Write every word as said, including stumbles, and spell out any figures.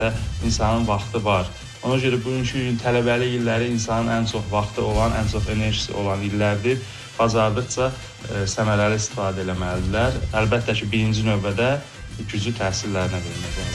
insanın vaxtı var. Ona görə bugünkü gün tələbəlik illəri insanın ən çox vaxtı olan, ən çox enerjisi olan illərdir. Bacardıqca e, səmərəli istifadə eləməlidirlər. Əlbəttə ki, birinci növbədə gücü təhsillərinə vermək lazımdır.